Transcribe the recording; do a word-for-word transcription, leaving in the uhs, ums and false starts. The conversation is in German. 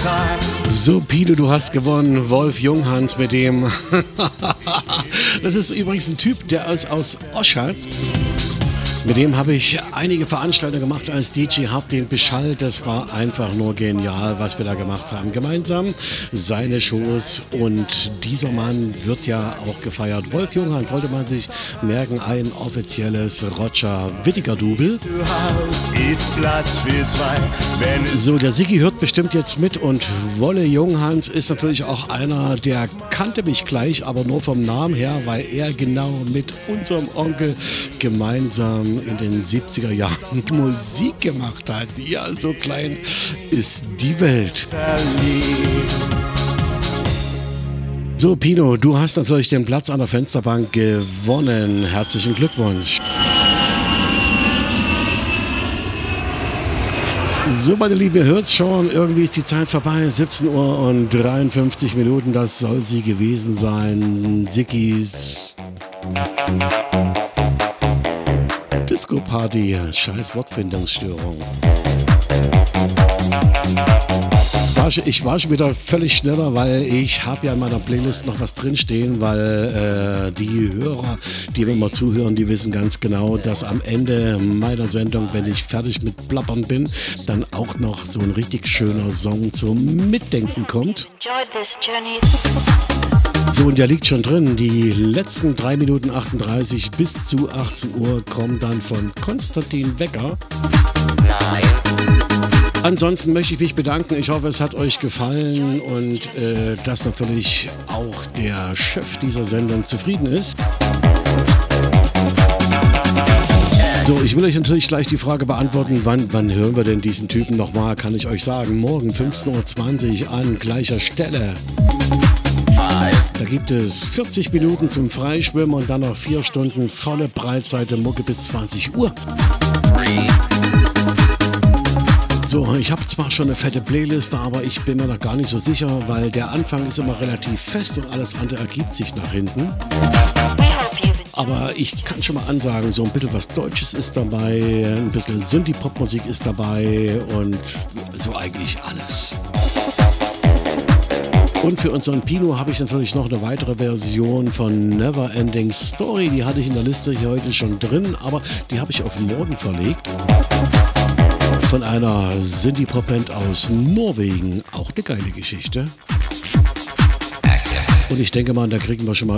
So, Pino, du hast gewonnen. Wolf Junghans mit dem. Das ist übrigens ein Typ, der ist aus Oschatz. Mit dem habe ich einige Veranstaltungen gemacht als D J, hab den beschallt. Das war einfach nur genial, was wir da gemacht haben. Gemeinsam seine Shows, und dieser Mann wird ja auch gefeiert. Wolf Junghans sollte man sich merken, ein offizielles Roger Whittaker-Double. So, der Siggi hört bestimmt jetzt mit, und Wolle Junghans ist natürlich auch einer, der kannte mich gleich, aber nur vom Namen her, weil er genau mit unserem Onkel gemeinsam in den siebziger Jahren Musik gemacht hat. Ja, so klein ist die Welt. So, Pino, du hast natürlich den Platz an der Fensterbank gewonnen. Herzlichen Glückwunsch. So, meine Liebe, ihr hört's schon, irgendwie ist die Zeit vorbei. siebzehn Uhr und dreiundfünfzig Minuten, das soll sie gewesen sein. Sickis Disco-Party, scheiß Wortfindungsstörung. Ich war schon wieder völlig schneller, weil ich habe ja in meiner Playlist noch was drinstehen, weil äh, die Hörer, die mir mal zuhören, die wissen ganz genau, dass am Ende meiner Sendung, wenn ich fertig mit Plappern bin, dann auch noch so ein richtig schöner Song zum Mitdenken kommt. So, und der liegt schon drin. Die letzten drei Minuten achtunddreißig bis zu achtzehn Uhr kommen dann von Konstantin Wecker. Ansonsten möchte ich mich bedanken. Ich hoffe, es hat euch gefallen, und äh, dass natürlich auch der Chef dieser Sendung zufrieden ist. So, ich will euch natürlich gleich die Frage beantworten, wann, wann hören wir denn diesen Typen nochmal? Kann ich euch sagen, morgen fünfzehn Uhr zwanzig an gleicher Stelle. Da gibt es vierzig Minuten zum Freischwimmen und dann noch vier Stunden volle Breitseite Mucke bis zwanzig Uhr. So, ich habe zwar schon eine fette Playlist, aber ich bin mir noch gar nicht so sicher, weil der Anfang ist immer relativ fest und alles andere ergibt sich nach hinten. Aber ich kann schon mal ansagen, so ein bisschen was Deutsches ist dabei, ein bisschen Synthie-Pop-Musik ist dabei und so eigentlich alles. Und für unseren Pino habe ich natürlich noch eine weitere Version von Never Ending Story. Die hatte ich in der Liste hier heute schon drin, aber die habe ich auf morgen verlegt. Von einer Synthie-Pop-Band aus Norwegen. Auch eine geile Geschichte. Und ich denke mal, da kriegen wir schon mal